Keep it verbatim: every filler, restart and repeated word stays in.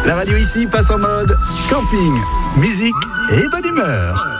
La radio ici passe en mode camping, musique et bonne humeur.